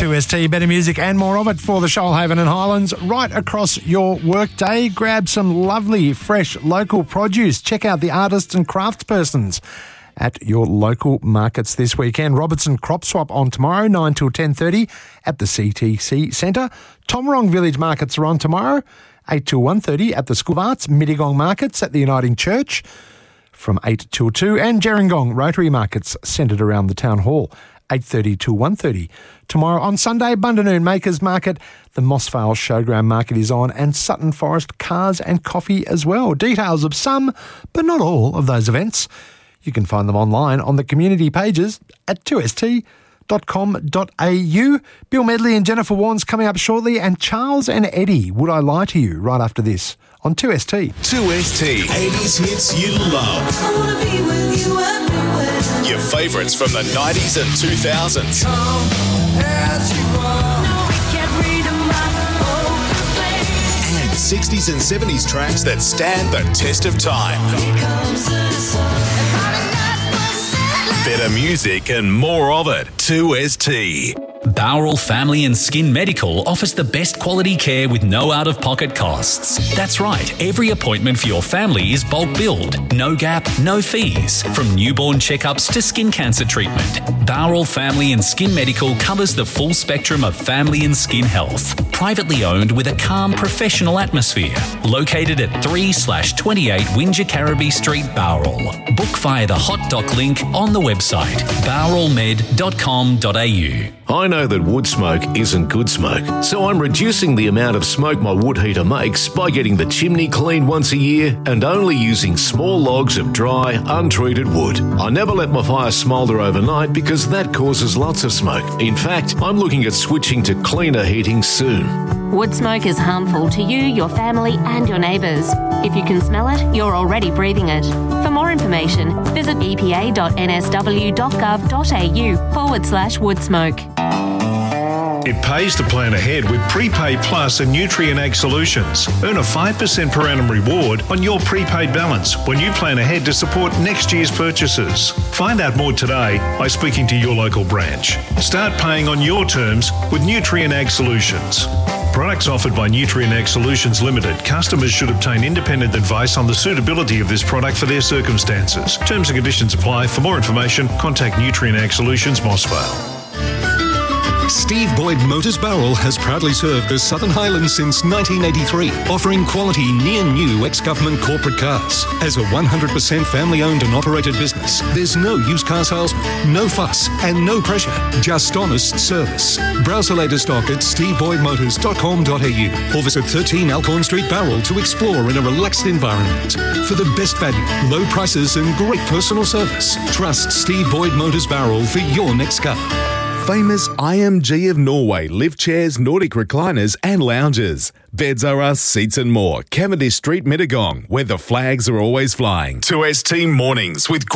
2ST, better music and more of it for the Shoalhaven and Highlands right across your workday. Grab some lovely, fresh, local produce. Check out the artists and craftspersons at your local markets this weekend. Robertson Crop Swap on tomorrow, 9 till 10:30 at the CTC Centre. Tomarong Village Markets are on tomorrow, 8 till 1:30 at the School of Arts. Mittagong Markets at the Uniting Church from 8 till 2. And Gerringong Rotary Markets centred around the Town Hall, 8:30 till 1:30. Tomorrow on Sunday, Bundanoon Makers Market, the Mossvale Showground Market is on, and Sutton Forest Cars and Coffee as well. Details of some, but not all, of those events, you can find them online on the community pages at 2st.com.au. Bill Medley and Jennifer Warnes coming up shortly, and Charles and Eddie, Would I Lie to You, right after this on 2ST. 2ST, 80s hits you love. I wanna be with you everywhere. Your favourites from the 90s and 2000s. Come as you are. No, we can't read my open face. And 60s and 70s tracks that stand the test of time. Here comes the sun. And night was silent. Better music and more of it. 2ST. Bowral Family and Skin Medical offers the best quality care with no out-of-pocket costs. That's right, every appointment for your family is bulk billed. No gap, no fees. From newborn checkups to skin cancer treatment, Bowral Family and Skin Medical covers the full spectrum of family and skin health. Privately owned with a calm, professional atmosphere. Located at 3/28 Windsor Carraby Street, Bowral. Book via the hot doc link on the website, bowralmed.com.au. I know that wood smoke isn't good smoke, so I'm reducing the amount of smoke my wood heater makes by getting the chimney cleaned once a year and only using small logs of dry, untreated wood. I never let my fire smoulder overnight because that causes lots of smoke. In fact, I'm looking at switching to cleaner heating soon. Wood smoke is harmful to you, your family and your neighbours. If you can smell it, you're already breathing it. For more information, visit epa.nsw.gov.au/wood smoke. It pays to plan ahead with Prepaid Plus and Nutrien Ag Solutions. Earn a 5% per annum reward on your prepaid balance when you plan ahead to support next year's purchases. Find out more today by speaking to your local branch. Start paying on your terms with Nutrien Ag Solutions. Products offered by Nutrien Ag Solutions Limited. Customers should obtain independent advice on the suitability of this product for their circumstances. Terms and conditions apply. For more information, contact Nutrien Ag Solutions, Mossvale. Steve Boyd Motors Bowral has proudly served the Southern Highlands since 1983, offering quality near-new ex-government corporate cars. As a 100% family-owned and operated business, there's no used car salesman, no fuss, and no pressure, just honest service. Browse the latest stock at steveboydmotors.com.au or visit 13 Alcorn Street, Bowral to explore in a relaxed environment. For the best value, low prices and great personal service, trust Steve Boyd Motors Bowral for your next car. Famous IMG of Norway lift chairs, Nordic recliners and lounges. Beds are us, seats and more. Cavendish Street, Mittagong, where the flags are always flying. 2ST Mornings with